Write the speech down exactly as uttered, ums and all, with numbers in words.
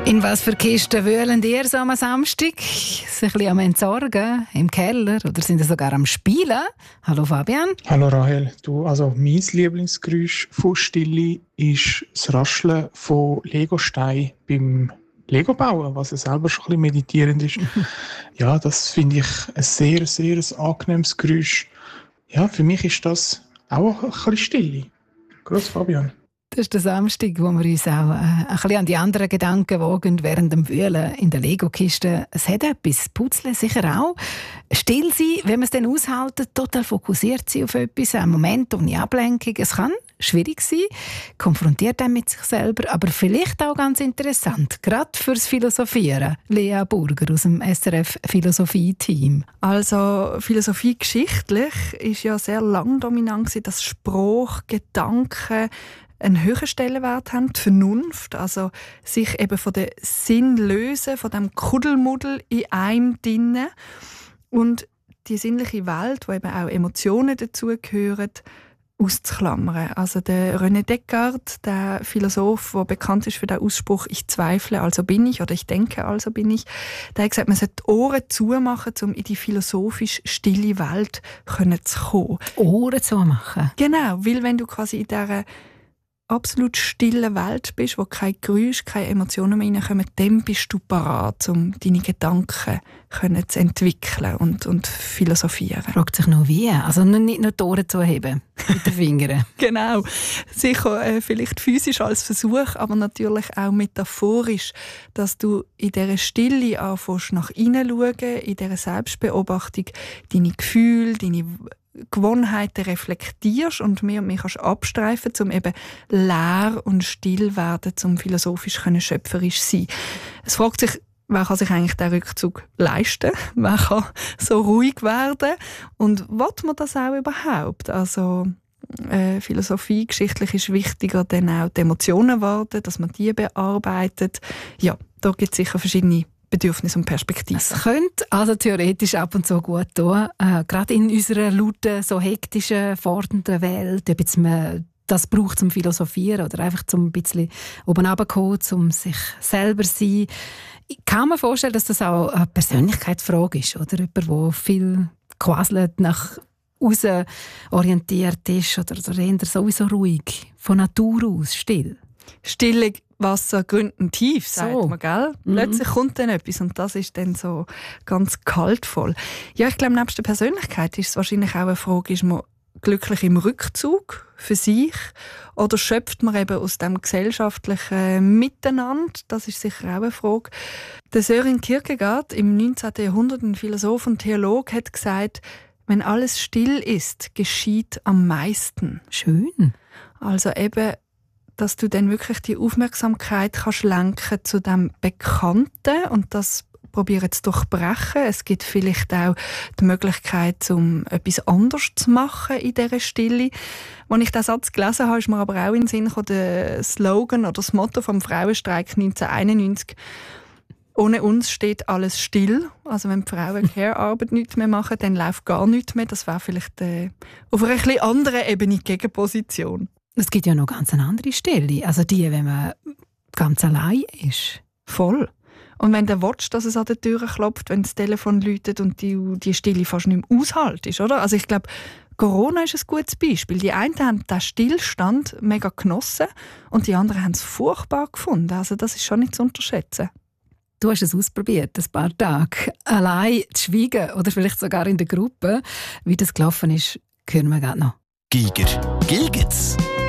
In was für Kisten wühlen ihr so am Samstag? Sich ein bisschen am Entsorgen, im Keller oder sind ihr sogar am Spielen? Hallo Fabian. Hallo Rahel. Du, also mein Lieblingsgeräusch von Stille ist das Rascheln von Legosteinen beim Lego bauen, was ja selber schon ein bisschen meditierend ist. Ja, das finde ich ein sehr, sehr ein angenehmes Geräusch. Ja, für mich ist das auch ein bisschen Stille. Grüß Fabian. Das ist der Samstag, wo wir uns auch äh, ein bisschen an die anderen Gedanken wagen während dem Wühlen in der Lego-Kiste. Es hat etwas, Putzle sicher auch. Still sein, wenn man es dann aushalten, total fokussiert sein auf etwas, einen Moment ohne Ablenkung. Es kann schwierig sein, konfrontiert dann mit sich selber, aber vielleicht auch ganz interessant, gerade fürs Philosophieren. Lea Burger aus dem S R F-Philosophie-Team. Also Philosophie geschichtlich ist ja sehr lang dominant gewesen, dass Spruch, Gedanken einen höheren Stellenwert haben, die Vernunft, also sich eben von dem Sinn lösen, von dem Kuddelmuddel in einem drinnen. Und die sinnliche Welt, wo eben auch Emotionen dazugehören, auszuklammern. Also der René Descartes, der Philosoph, der bekannt ist für den Ausspruch «Ich zweifle, also bin ich» oder «Ich denke, also bin ich», der hat gesagt, man sollte die Ohren zumachen, um in die philosophisch stille Welt zu kommen. Ohren zumachen? Genau, weil wenn du quasi in dieser absolut stille Welt bist, wo kein Geräusch, keine Emotionen mehr reinkommen, dann bist du parat, um deine Gedanken können zu entwickeln und, und philosophieren. Fragt sich noch wie? Also nicht nur die Ohren zu heben mit den Fingern. Genau. Sicher äh, vielleicht physisch als Versuch, aber natürlich auch metaphorisch, dass du in dieser Stille anfängst, nach innen schauen, in dieser Selbstbeobachtung deine Gefühle, deine Gewohnheiten reflektierst und mehr und mehr kannst abstreifen, um eben leer und still werden, um philosophisch können, schöpferisch sein. Es fragt sich, wer kann sich eigentlich den Rückzug leisten? Wer kann so ruhig werden? Und will man das auch überhaupt? Also äh, Philosophie geschichtlich ist wichtiger, dann auch die Emotionen warten, dass man die bearbeitet. Ja, da gibt es sicher verschiedene Bedürfnisse und Perspektiven. Es könnte also theoretisch ab und zu gut tun, äh, gerade in unserer lauten, so hektischen, fordernden Welt, ob jetzt man das braucht zum Philosophieren oder einfach zum ein bisschen oben runterkommen, um sich selber zu sein. Ich kann mir vorstellen, dass das auch eine Persönlichkeitsfrage ist, oder? Jemand, der viel quasselt, nach außen orientiert ist oder, oder eher sowieso ruhig, von Natur aus, still. Stille Wasser gründen tief, sagt so. man, gell? Plötzlich mhm. kommt dann etwas und das ist dann so ganz kaltvoll. Ja, ich glaube, neben der Persönlichkeit ist es wahrscheinlich auch eine Frage, ist man glücklich im Rückzug für sich oder schöpft man eben aus dem gesellschaftlichen Miteinander? Das ist sicher auch eine Frage. Der Søren Kierkegaard, im neunzehnten Jahrhundert, ein Philosoph und Theologe, hat gesagt, wenn alles still ist, geschieht am meisten. Schön. Also eben, dass du dann wirklich die Aufmerksamkeit kannst lenken zu dem Bekannten und das probieren zu durchbrechen. Es gibt vielleicht auch die Möglichkeit, um etwas anderes zu machen in dieser Stille. Als ich diesen Satz gelesen habe, ist mir aber auch in den Sinn gekommen, der Slogan oder das Motto vom Frauenstreik neunzehnhunderteinundneunzig. Ohne uns steht alles still. Also wenn die Frauen Care-Arbeit nichts mehr machen, dann läuft gar nichts mehr. Das wäre vielleicht äh, auf einer etwas anderen Ebene Gegenposition. Es gibt ja noch ganz eine andere Stelle. Also die, wenn man ganz allein ist. Voll. Und wenn du willst, dass es an der Tür klopft, wenn das Telefon läutet und die, die Stille fast nicht mehr aushaltest, oder? Also ich glaube, Corona ist ein gutes Beispiel. Die einen haben den Stillstand mega genossen und die anderen haben es furchtbar gefunden. Also das ist schon nicht zu unterschätzen. Du hast es ausprobiert, ein paar Tage. Allein zu schweigen oder vielleicht sogar in der Gruppe. Wie das gelaufen ist, hören wir gerade noch. Giger. Gilgitz.